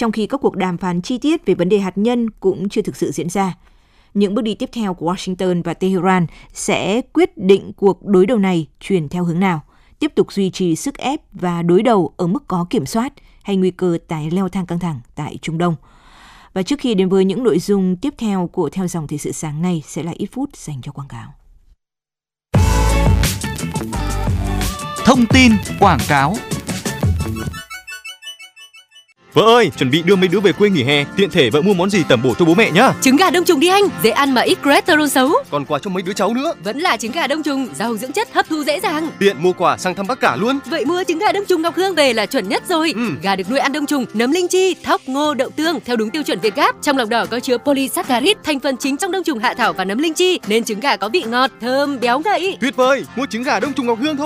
trong khi các cuộc đàm phán chi tiết về vấn đề hạt nhân cũng chưa thực sự diễn ra. Những bước đi tiếp theo của Washington và Tehran sẽ quyết định cuộc đối đầu này chuyển theo hướng nào, tiếp tục duy trì sức ép và đối đầu ở mức có kiểm soát hay nguy cơ tái leo thang căng thẳng tại Trung Đông. Và trước khi đến với những nội dung tiếp theo của Theo dòng thời sự sáng nay sẽ là ít phút dành cho quảng cáo. Thông tin quảng cáo. Vợ ơi, chuẩn bị đưa mấy đứa về quê nghỉ hè, tiện thể vợ mua món gì tẩm bổ cho bố mẹ nhá. Trứng gà đông trùng đi anh, dễ ăn mà ít cholesterol xấu. Còn quà cho mấy đứa cháu nữa. Vẫn là trứng gà đông trùng, giàu dưỡng chất, hấp thu dễ dàng. Tiện mua quà sang thăm bác cả luôn. Vậy mua trứng gà đông trùng Ngọc Hương về là chuẩn nhất rồi. Gà được nuôi ăn đông trùng, nấm linh chi, thóc, ngô, đậu tương theo đúng tiêu chuẩn Việt Gáp. Trong lòng đỏ có chứa polysaccharide, thành phần chính trong đông trùng hạ thảo và nấm linh chi, nên trứng gà có vị ngọt, thơm, béo ngậy. Tuyệt vời, mua trứng gà đông trùng Ngọc Hương thôi.